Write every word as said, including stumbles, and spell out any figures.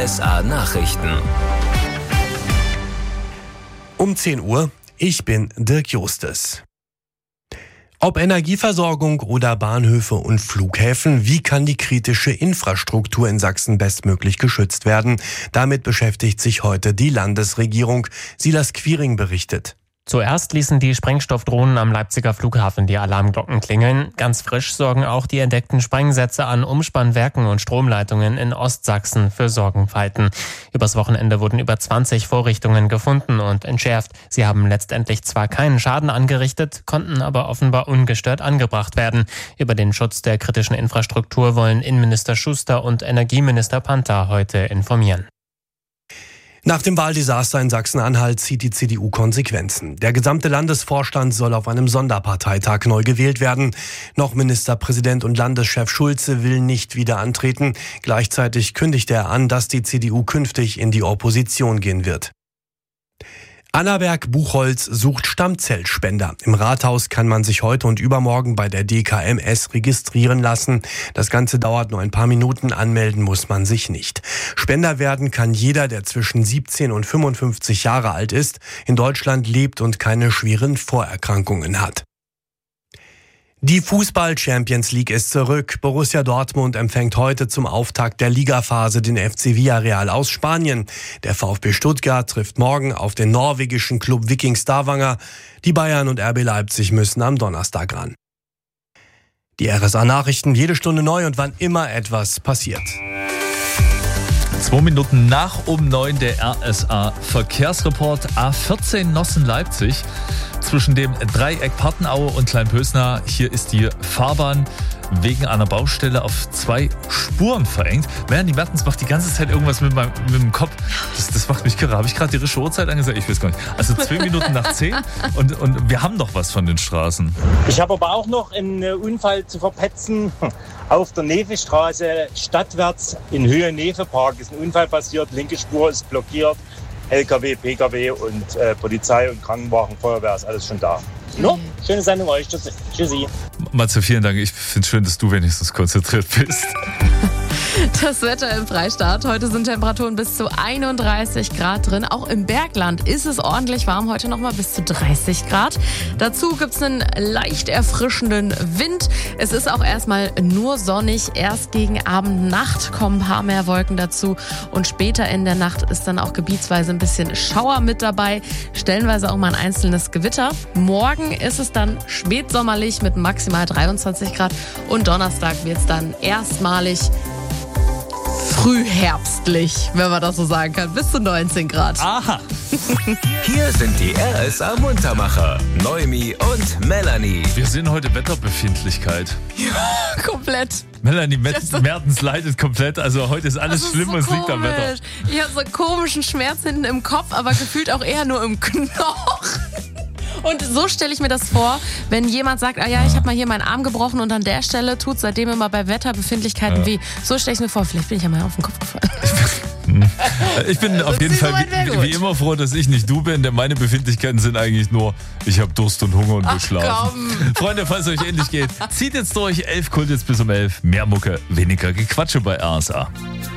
S A Nachrichten. Um zehn Uhr, ich bin Dirk Justes. Ob Energieversorgung oder Bahnhöfe und Flughäfen, wie kann die kritische Infrastruktur in Sachsen bestmöglich geschützt werden? Damit beschäftigt sich heute die Landesregierung. Silas Quiring berichtet. Zuerst ließen die Sprengstoffdrohnen am Leipziger Flughafen die Alarmglocken klingeln. Ganz frisch sorgen auch die entdeckten Sprengsätze an Umspannwerken und Stromleitungen in Ostsachsen für Sorgenfalten. Übers Wochenende wurden über zwanzig Vorrichtungen gefunden und entschärft. Sie haben letztendlich zwar keinen Schaden angerichtet, konnten aber offenbar ungestört angebracht werden. Über den Schutz der kritischen Infrastruktur wollen Innenminister Schuster und Energieminister Panther heute informieren. Nach dem Wahldesaster in Sachsen-Anhalt zieht die C D U Konsequenzen. Der gesamte Landesvorstand soll auf einem Sonderparteitag neu gewählt werden. Noch Ministerpräsident und Landeschef Schulze will nicht wieder antreten. Gleichzeitig kündigte er an, dass die C D U künftig in die Opposition gehen wird. Annaberg-Buchholz sucht Stammzellspender. Im Rathaus kann man sich heute und übermorgen bei der D K M S registrieren lassen. Das Ganze dauert nur ein paar Minuten, anmelden muss man sich nicht. Spender werden kann jeder, der zwischen siebzehn und fünfundfünfzig Jahre alt ist, in Deutschland lebt und keine schweren Vorerkrankungen hat. Die Fußball-Champions League ist zurück. Borussia Dortmund empfängt heute zum Auftakt der Ligaphase den F C Villarreal aus Spanien. Der VfB Stuttgart trifft morgen auf den norwegischen Club Viking Stavanger. Die Bayern und R B Leipzig müssen am Donnerstag ran. Die R S A-Nachrichten jede Stunde neu und wann immer etwas passiert. Zwei Minuten nach um neun der R S A-Verkehrsreport. A vierzehn Nossen-Leipzig zwischen dem Dreieck Partenaue und Kleinpösna. Hier ist die Fahrbahn wegen einer Baustelle auf zwei Spuren verengt. Melanie Mertens macht die ganze Zeit irgendwas mit, meinem, mit dem Kopf. Das, das macht mich kirre. Habe ich gerade die richtige Uhrzeit angesagt? Ich weiß gar nicht. Also zwei Minuten nach zehn und, und wir haben doch was von den Straßen. Ich habe aber auch noch einen Unfall zu verpetzen. Auf der Nevestraße stadtwärts in Höhe Nevepark ist ein Unfall passiert. Linke Spur ist blockiert. L K W, P K W und äh, Polizei und Krankenwagen, Feuerwehr ist alles schon da. No? Schöne Sendung euch. Tschüssi. Matze, vielen Dank. Ich finde es schön, dass du wenigstens konzentriert bist. Das Wetter im Freistaat. Heute sind Temperaturen bis zu einunddreißig Grad drin. Auch im Bergland ist es ordentlich warm. Heute noch mal bis zu dreißig Grad. Dazu gibt es einen leicht erfrischenden Wind. Es ist auch erstmal nur sonnig. Erst gegen Abend, Nacht kommen ein paar mehr Wolken dazu. Und später in der Nacht ist dann auch gebietsweise ein bisschen Schauer mit dabei. Stellenweise auch mal ein einzelnes Gewitter. Morgen ist es dann spätsommerlich mit maximal dreiundzwanzig Grad. Und Donnerstag wird es dann erstmalig frühherbstlich, wenn man das so sagen kann, bis zu neunzehn Grad. Aha. Hier sind die R S A-Muntermacher, Noemi und Melanie. Wir sehen heute Wetterbefindlichkeit. Ja, komplett. Melanie Mertens leidet komplett. Also heute ist alles das ist schlimm so und es liegt am Wetter. Ich habe so einen komischen Schmerz hinten im Kopf, aber gefühlt auch eher nur im Knochen. Und so stelle ich mir das vor, wenn jemand sagt, ah ja, ich habe mal hier meinen Arm gebrochen und an der Stelle tut es seitdem immer bei Wetterbefindlichkeiten ja. weh. So stelle ich mir vor, vielleicht bin ich ja mal auf den Kopf gefallen. Ich bin auf jeden Fall wie, wie immer froh, dass ich nicht du bin, denn meine Befindlichkeiten sind eigentlich nur, ich habe Durst und Hunger und will schlafen. Freunde, falls es euch ähnlich geht, zieht jetzt durch. elf Kult jetzt bis um elf. Mehr Mucke, weniger Gequatsche bei R S A.